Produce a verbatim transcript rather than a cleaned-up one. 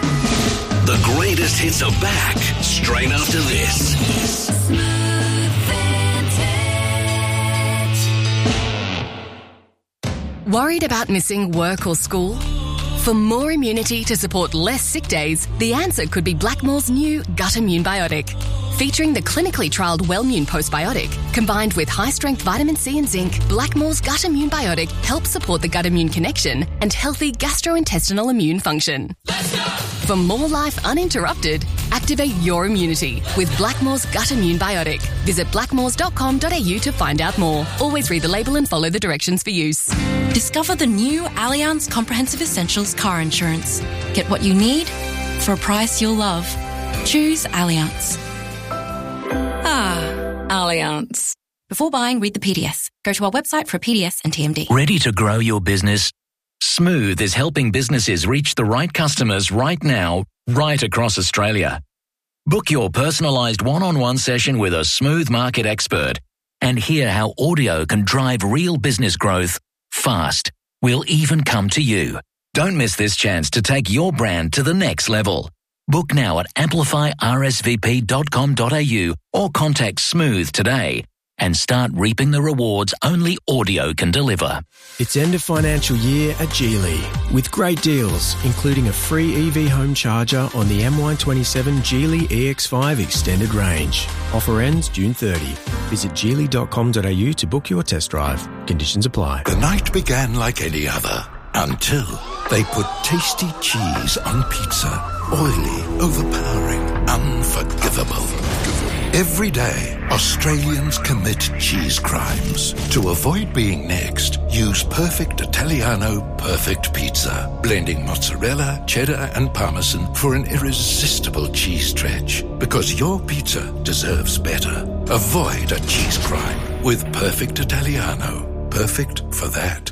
The greatest hits are back straight after this. Worried about missing work or school? For more immunity to support less sick days, the answer could be Blackmore's new Gut Immune Biotic. Featuring the clinically trialled Wellmune Postbiotic, combined with high-strength vitamin C and zinc, Blackmore's Gut Immune Biotic helps support the gut-immune connection and healthy gastrointestinal immune function. Let's go! For more life uninterrupted, activate your immunity with Blackmore's Gut Immune Biotic. Visit blackmores dot com dot a u to find out more. Always read the label and follow the directions for use. Discover the new Allianz Comprehensive Essentials car insurance. Get what you need for a price you'll love. Choose Allianz. Ah, Allianz. Before buying, read the P D S. Go to our website for a P D S and T M D. Ready to grow your business? Smooth is helping businesses reach the right customers right now, right across Australia. Book your personalised one-on-one session with a Smooth market expert and hear how audio can drive real business growth fast. We'll even come to you. Don't miss this chance to take your brand to the next level. Book now at amplify r s v p dot com dot a u or contact Smooth today and start reaping the rewards only audio can deliver. It's end of financial year at Geely with great deals, including a free E V home charger on the M Y twenty-seven Geely E X five Extended Range. Offer ends June thirtieth. Visit geely dot com dot a u to book your test drive. Conditions apply. The night began like any other until they put tasty cheese on pizza. Oily, overpowering, unforgivable. Every day, Australians commit cheese crimes. To avoid being next, use Perfect Italiano Perfect Pizza, blending mozzarella, cheddar and parmesan for an irresistible cheese stretch. Because your pizza deserves better. Avoid a cheese crime with Perfect Italiano. Perfect for that.